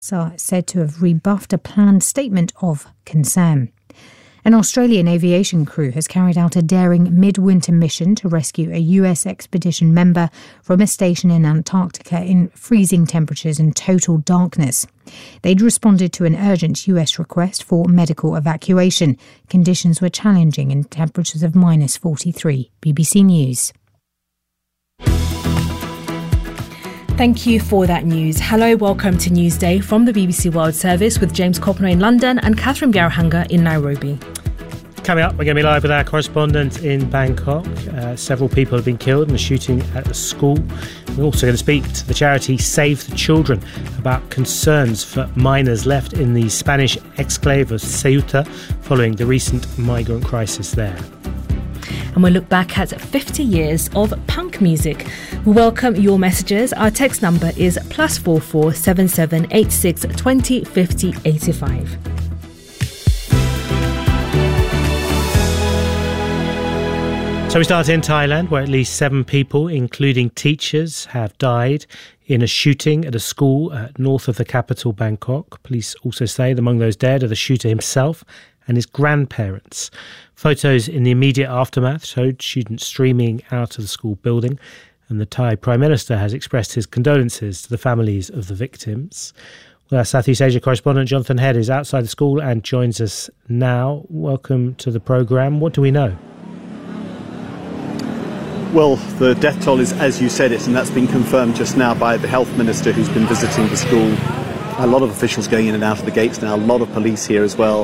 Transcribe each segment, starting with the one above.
are said to have rebuffed a planned statement of concern. An Australian aviation crew has carried out a daring midwinter mission to rescue a US expedition member from a station in Antarctica in freezing temperatures and total darkness. They'd responded to an urgent US request for medical evacuation. Conditions were challenging in temperatures of minus 43. BBC News. Thank you for that news. Hello, welcome to Newsday from the BBC World Service with James Copner in London and Catherine Garahanga in Nairobi. Coming up, we're going to be live with our correspondent in Bangkok. Several people have been killed in a shooting at a school. We're also going to speak to the charity Save the Children about concerns for minors left in the Spanish exclave of Ceuta following the recent migrant crisis there. And we'll look back at 50 years of punk music. We welcome your messages. Our text number is +44 77 86 20 50 85. So we start in Thailand, where at least 7 people, including teachers, have died in a shooting at a school north of the capital, Bangkok. Police also say that among those dead are the shooter himself and his grandparents. Photos in the immediate aftermath showed students streaming out of the school building, and the Thai Prime Minister has expressed his condolences to the families of the victims. Well, our Southeast Asia correspondent Jonathan Head is outside the school and joins us now. Welcome to the programme. What do we know? Well, the death toll is, as you said it, and that's been confirmed just now by the health minister who's been visiting the school. A lot of officials going in and out of the gates now, a lot of police here as well.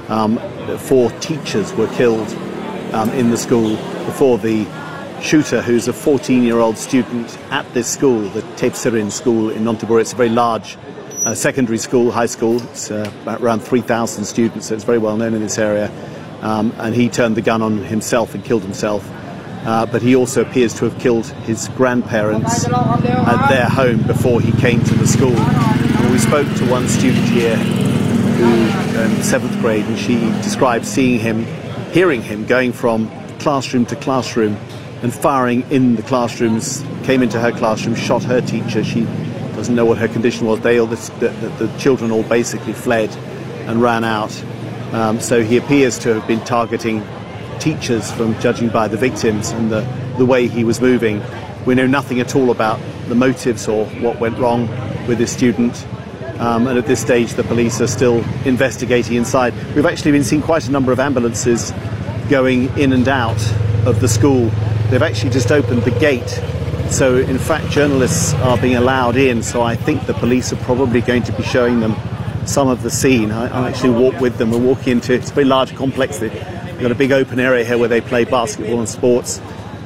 4 teachers were killed in the school before the shooter, who's a 14-year-old student at this school, the Tepsirin school in Nonthaburi. It's a very large secondary school, high school. It's about around 3,000 students, so it's very well known in this area. And he turned the gun on himself and killed himself. But he also appears to have killed his grandparents at their home before he came to the school. And we spoke to one student here who, in 7th grade, and she described seeing him, hearing him going from classroom to classroom and firing in the classrooms, came into her classroom, shot her teacher. She doesn't know what her condition was. The children all basically fled and ran out. So he appears to have been targeting teachers, from judging by the victims and the way he was moving. We know nothing at all about the motives or what went wrong with this student. And at this stage, the police are still investigating inside. We've actually been seeing quite a number of ambulances going in and out of the school. They've actually just opened the gate. So, in fact, journalists are being allowed in. So I think the police are probably going to be showing them some of the scene. I actually walked with them. We're walking into, it's a very large complex. They've got a big open area here where they play basketball and sports.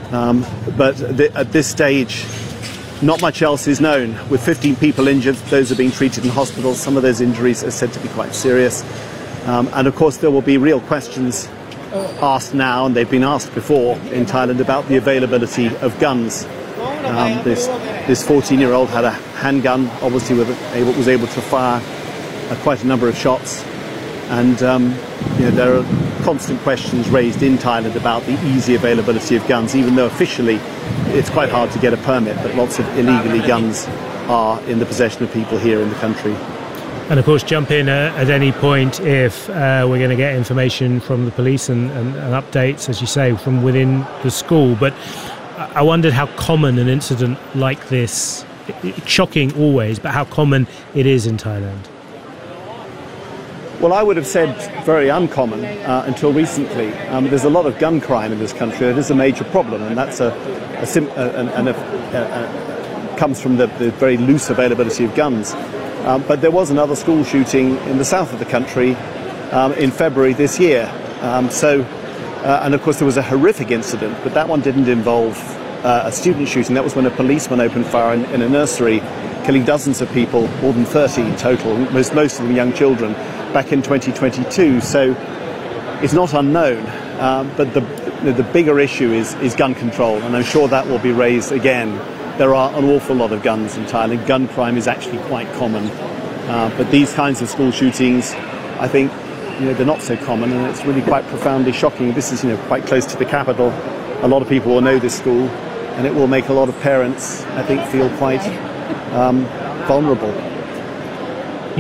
But at this stage, not much else is known. With 15 people injured, those are being treated in hospitals. Some of those injuries are said to be quite serious. And of course, there will be real questions asked now, and they've been asked before in Thailand, about the availability of guns. This 14-year-old had a handgun, obviously was able to fire quite a number of shots. And there are constant questions raised in Thailand about the easy availability of guns, even though officially it's quite hard to get a permit, but lots of illegally guns are in the possession of people here in the country. And of course, jump in at any point if we're going to get information from the police and updates, as you say, from within the school. But I wondered how common an incident like this, shocking always, but how common it is in Thailand. Well, I would have said very uncommon until recently. There's a lot of gun crime in this country. It is a major problem, and that's comes from the very loose availability of guns. But there was another school shooting in the south of the country in February this year. And of course there was a horrific incident, but that one didn't involve a student shooting. That was when a policeman opened fire in a nursery, killing dozens of people, more than 30 in total, most of them young children, back in 2022. So it's not unknown, but the bigger issue is gun control, and I'm sure that will be raised again. There are an awful lot of guns in Thailand. Gun crime is actually quite common, but these kinds of school shootings, I think, they're not so common, and it's really quite profoundly shocking. This is quite close to the capital. A lot of people will know this school, and it will make a lot of parents, I think, feel quite vulnerable.